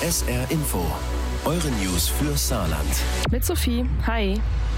SR Info. Eure News für Saarland. Mit Sophie. Hi.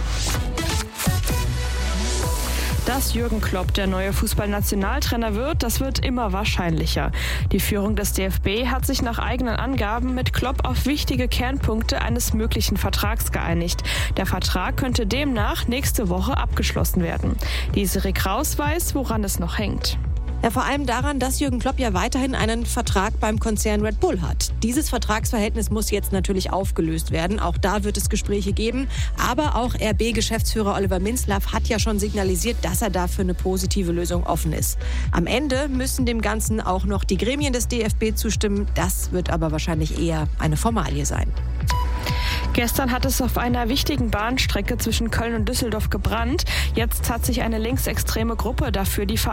Dass Jürgen Klopp der neue Fußballnationaltrainer wird, das wird immer wahrscheinlicher. Die Führung des DFB hat sich nach eigenen Angaben mit Klopp auf wichtige Kernpunkte eines möglichen Vertrags geeinigt. Der Vertrag könnte demnach nächste Woche abgeschlossen werden. Desiree Kraus weiß, woran es noch hängt. Ja, vor allem daran, dass Jürgen Klopp ja weiterhin einen Vertrag beim Konzern Red Bull hat. Dieses Vertragsverhältnis muss jetzt natürlich aufgelöst werden. Auch da wird es Gespräche geben. Aber auch RB-Geschäftsführer Oliver Minzlaff hat ja schon signalisiert, dass er dafür eine positive Lösung offen ist. Am Ende müssen dem Ganzen auch noch die Gremien des DFB zustimmen. Das wird aber wahrscheinlich eher eine Formalie sein. Gestern hat es auf einer wichtigen Bahnstrecke zwischen Köln und Düsseldorf gebrannt. Jetzt hat eine linksextreme Gruppe dafür die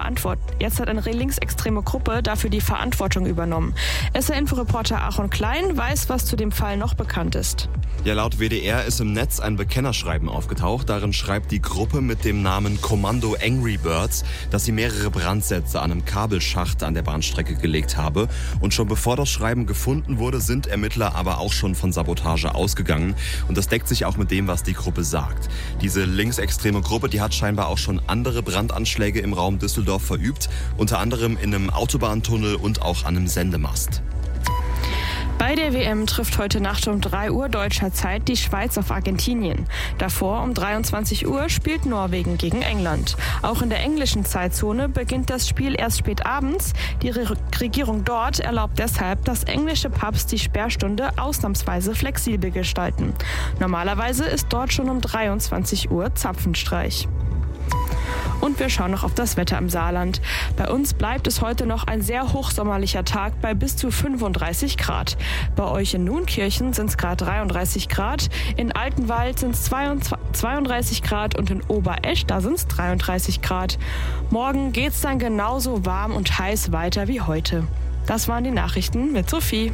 Verantwortung übernommen. SR-Info-Reporter Aaron Klein weiß, was zu dem Fall noch bekannt ist. Ja, laut WDR ist im Netz ein Bekennerschreiben aufgetaucht. Darin schreibt die Gruppe mit dem Namen Kommando Angry Birds, dass sie mehrere Brandsätze an einem Kabelschacht an der Bahnstrecke gelegt habe. Und schon bevor das Schreiben gefunden wurde, sind Ermittler aber auch schon von Sabotage ausgegangen. Und das deckt sich auch mit dem, was die Gruppe sagt. Diese linksextreme Gruppe, die hat scheinbar auch schon andere Brandanschläge im Raum Düsseldorf verübt. Unter anderem in einem Autobahntunnel und auch an einem Sendemast. Bei der WM trifft heute Nacht um 3 Uhr deutscher Zeit die Schweiz auf Argentinien. Davor um 23 Uhr spielt Norwegen gegen England. Auch in der englischen Zeitzone beginnt das Spiel erst spät abends. Die Regierung dort erlaubt deshalb, dass englische Pubs die Sperrstunde ausnahmsweise flexibel gestalten. Normalerweise ist dort schon um 23 Uhr Zapfenstreich. Und wir schauen noch auf das Wetter im Saarland. Bei uns bleibt es heute noch ein sehr hochsommerlicher Tag bei bis zu 35 Grad. Bei euch in Nuenkirchen sind es gerade 33 Grad, in Altenwald sind es 32 Grad und in Oberesch, da sind es 33 Grad. Morgen geht es dann genauso warm und heiß weiter wie heute. Das waren die Nachrichten mit Sophie.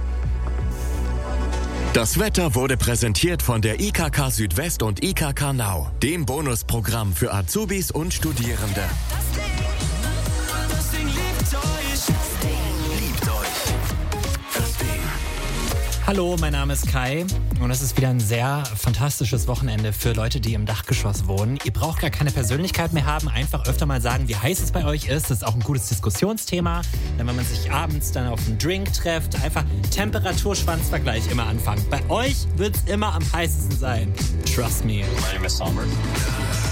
Das Wetter wurde präsentiert von der IKK Südwest und IKK Now, dem Bonusprogramm für Azubis und Studierende. Das Ding liebt euch. Das Ding. Hallo, mein Name ist Kai und es ist wieder ein sehr fantastisches Wochenende für Leute, die im Dachgeschoss wohnen. Ihr braucht gar keine Persönlichkeit mehr haben, einfach öfter mal sagen, wie heiß es bei euch ist. Das ist auch ein gutes Diskussionsthema. Denn wenn man sich abends dann auf einen Drink trifft, einfach Temperaturschwanzvergleich immer anfangen. Bei euch wird es immer am heißesten sein. Trust me. My name is Sommer.